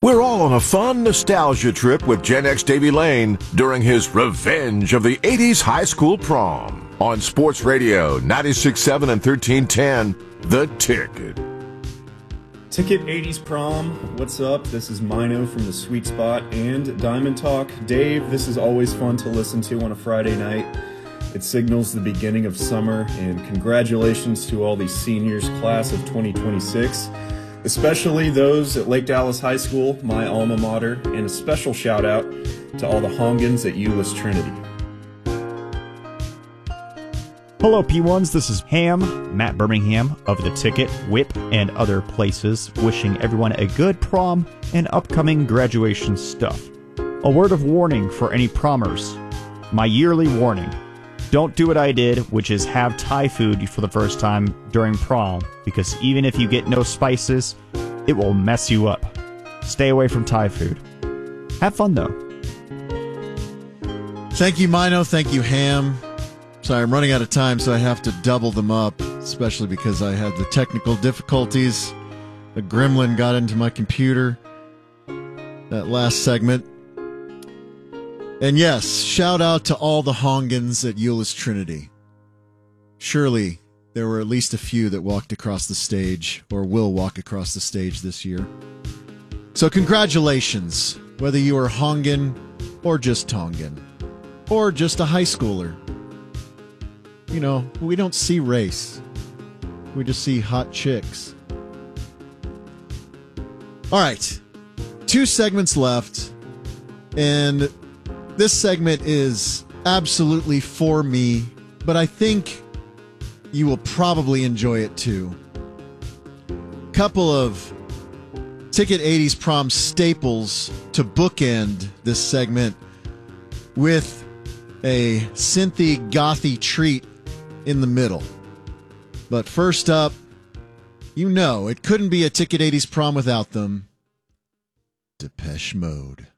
We're all on a fun nostalgia trip with Gen X Davy Lane during his Revenge of the 80s High School Prom on Sports Radio 96.7 and 1310, The Ticket. Ticket 80s Prom, what's up? This is Mino from The Sweet Spot and Diamond Talk. Dave, this is always fun to listen to on a Friday night. It signals the beginning of summer, and congratulations to all these seniors, class of 2026. Especially those at Lake Dallas High School, my alma mater, and a special shout out to all the Hongans at Euless Trinity. Hello, P1s. This is Ham, Matt Birmingham of The Ticket, Whip, and other places, wishing everyone a good prom and upcoming graduation stuff. A word of warning for any promers. My yearly warning. Don't do what I did, which is have Thai food for the first time during prom, because even if you get no spices, it will mess you up. Stay away from Thai food. Have fun, though. Thank you, Mino. Thank you, Ham. Sorry, I'm running out of time, so I have to double them up, especially because I had the technical difficulties. The gremlin got into my computer that last segment. And yes, shout out to all the Hongans at Euless Trinity. Surely there were at least a few that walked across the stage, or will walk across the stage this year. So congratulations, whether you are Hongan, or just Tongan, or just a high schooler. You know, we don't see race. We just see hot chicks. All right, 2 segments left, and this segment is absolutely for me, but I think you will probably enjoy it too. Couple of Ticket 80s Prom staples to bookend this segment with a synthy gothy treat in the middle. But first up, you know it couldn't be a Ticket 80s Prom without them. Depeche Mode.